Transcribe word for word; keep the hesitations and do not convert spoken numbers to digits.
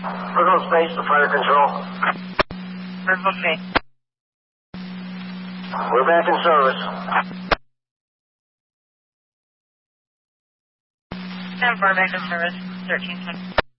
Virgo Space to fire control. Virgo Space. We're back in service. ten four back in service. thirteen twenty.